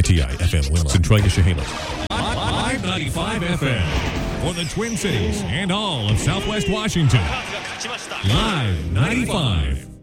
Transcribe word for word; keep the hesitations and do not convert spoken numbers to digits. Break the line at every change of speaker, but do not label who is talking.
T I F M Winlow, Centralia, Chehalis. five ninety-five F M for the Twin Cities and all of Southwest Washington. Live ninety-five.